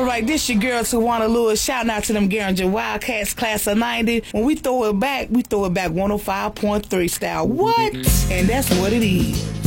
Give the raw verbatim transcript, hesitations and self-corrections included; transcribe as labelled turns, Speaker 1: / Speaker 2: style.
Speaker 1: right, this your girl Tawana Lewis. Shouting out to them Garinger Wildcats, class of ninety. When we throw it back, we throw it back one oh five point three style. What? And that's what it is.